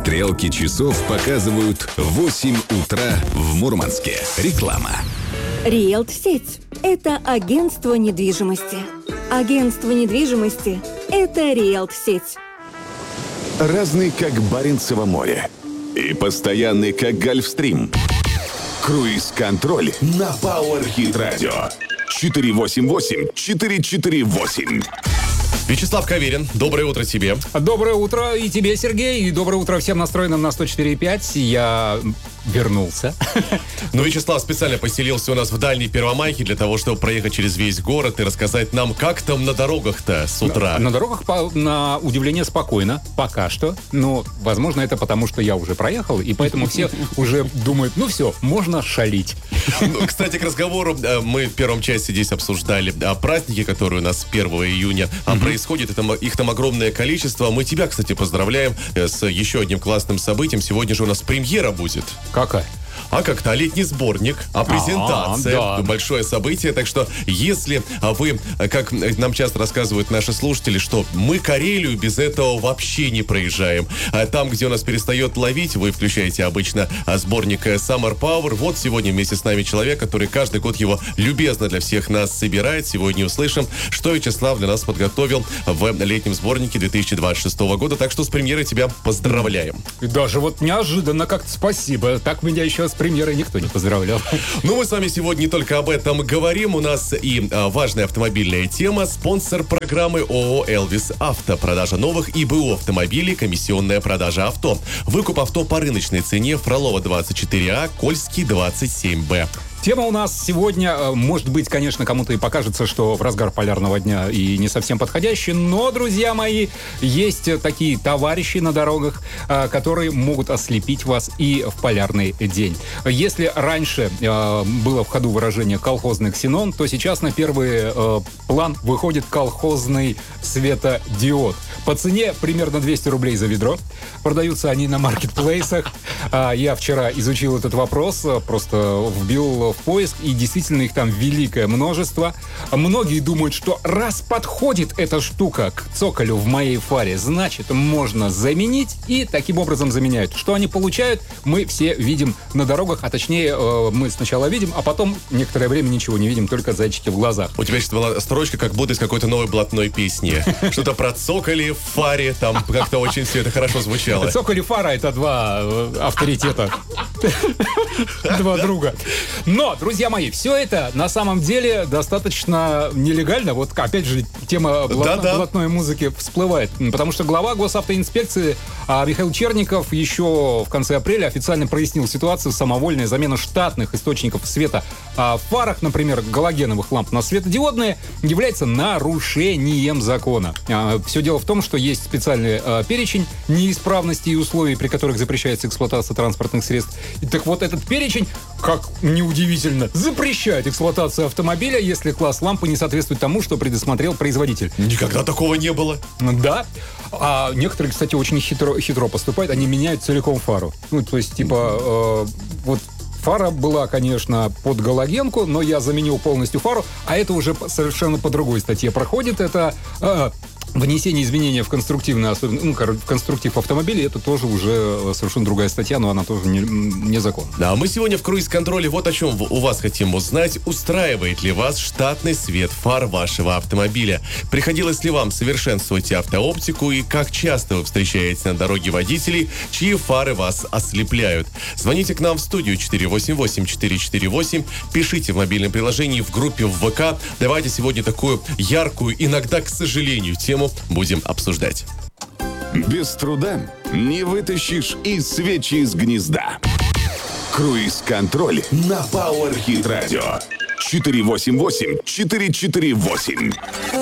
Стрелки часов показывают 8 утра в Мурманске. Реклама. Риэлт-сеть – это агентство недвижимости. Агентство недвижимости – это Риэлт-сеть. Разный, как Баренцево море. И постоянный, как Гольфстрим. Круиз-контроль на Power Hit Radio. 488-448. Вячеслав Каверин, доброе утро тебе. Доброе утро и тебе, Сергей, и доброе утро всем настроенным на 104.5. Я вернулся. Ну, Вячеслав специально поселился у нас в дальней Первомайке для того, чтобы проехать через весь город и рассказать нам, как там на дорогах-то с утра. На дорогах, на удивление, спокойно, пока что. Но, возможно, это потому, что я уже проехал, и поэтому все уже думают, ну все, можно шалить. Кстати, к разговору, мы в первом части здесь обсуждали праздники, которые у нас 1 июня происходят. Их там огромное количество. Мы тебя, кстати, поздравляем с еще одним классным событием. Сегодня же у нас премьера будет. Какая? А как-то летний сборник, презентация, да. Большое событие. Так что, если вы, как нам часто рассказывают наши слушатели, что мы Карелию без этого вообще не проезжаем. Там, где у нас перестает ловить, вы включаете обычно сборник Summer Power. Вот сегодня вместе с нами человек, который каждый год его любезно для всех нас собирает. Сегодня услышим, что Вячеслав для нас подготовил в летнем сборнике 2026 года. Так что с премьерой тебя поздравляем. И даже вот неожиданно как-то спасибо. Так меня еще с премьерой никто не поздравлял. Ну, мы с вами сегодня не только об этом говорим. У нас и важная автомобильная тема. Спонсор программы ООО «Элвис Авто». Продажа новых и БУ автомобилей, комиссионная продажа авто. Выкуп авто по рыночной цене. Фролова 24А, Кольский 27Б. Тема у нас сегодня, может быть, конечно, кому-то и покажется, что в разгар полярного дня и не совсем подходящий, но, друзья мои, есть такие товарищи на дорогах, которые могут ослепить вас и в полярный день. Если раньше было в ходу выражение «колхозный ксенон», то сейчас на первый план выходит колхозный светодиод. По цене примерно 200 рублей за ведро. Продаются они на маркетплейсах. Я вчера изучил этот вопрос, просто вбил в поиск, и действительно их там великое множество. Многие думают, что раз подходит эта штука к цоколю в моей фаре, значит, можно заменить, и таким образом заменяют. Что они получают, мы все видим на дорогах, а точнее, мы сначала видим, а потом некоторое время ничего не видим, только зайчики в глазах. У тебя сейчас была строчка, как будто из какой-то новой блатной песни. Что-то про цоколи в фаре, там как-то очень все это хорошо звучало. Цоколь и фара — это два авторитета. Два друга. Но, друзья мои, все это на самом деле достаточно нелегально. Вот, опять же, тема блатной музыки всплывает. Потому что глава госавтоинспекции Михаил Черников еще в конце апреля официально прояснил ситуацию. Самовольная замена штатных источников света в фарах, например, галогеновых ламп на светодиодные, является нарушением закона. Все дело в том, что есть специальный перечень неисправностей и условий, при которых запрещается эксплуатация транспортных средств. И так вот, этот перечень, как неудивительно, запрещает эксплуатацию автомобиля, если класс лампы не соответствует тому, что предусмотрел производитель. Никогда такого не было. Да. А некоторые, кстати, очень хитро поступают. Они меняют целиком фару. Ну, то есть, типа, вот фара была, конечно, под галогенку, но я заменил полностью фару, а это уже совершенно по другой статье проходит. Это внесение изменения в конструктивное, особенно, в конструктив автомобиля, это тоже уже совершенно другая статья, но она тоже не закон. Да, мы сегодня в круиз-контроле вот о чем у вас хотим узнать. Устраивает ли вас штатный свет фар вашего автомобиля? Приходилось ли вам совершенствовать автооптику, и как часто вы встречаете на дороге водителей, чьи фары вас ослепляют? Звоните к нам в студию 488-448, пишите в мобильном приложении, в группе в ВК. Давайте сегодня такую яркую, иногда, к сожалению, тему будем обсуждать. Без труда не вытащишь и свечи из гнезда. Круиз-контроль на Power Hit Radio. 488-448.